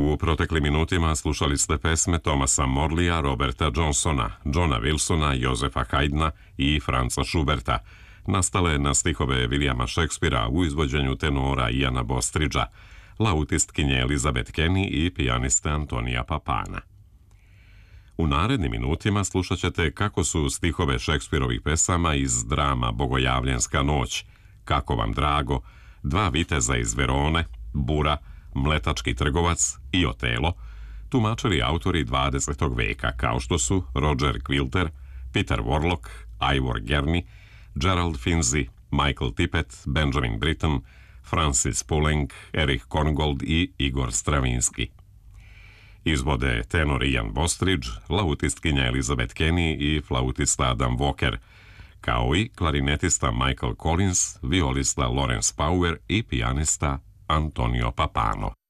U proteklim minutima slušali ste pesme Thomasa Morleya, Roberta Johnsona, Johna Wilsona, Josefa Haydna i Franza Schuberta, nastale na stihove Williama Shakespearea u izvođenju tenora Iana Bostridgea, lautistkinje Elizabeth Kenny i pijaniste Antonija Papana. U narednim minutima slušat ćete kako su stihove Shakespearovih pesama iz drama Bogojavljenska noć, Kako vam drago, Dva viteza iz Verone, Bura, Mletački trgovac i Otelo tumačili autori 20. veka kao što su Roger Quilter, Peter Warlock, Ivor Gurney, Gerald Finzi, Michael Tippett, Benjamin Britten, Francis Poulenc, Erich Korngold i Igor Stravinsky. Izvode tenor Ian Bostridge, lautistkinja Elizabeth Kenny i flautista Adam Walker, kao i klarinetista Michael Collins, violista Lawrence Power i pijanista Antonio Papano.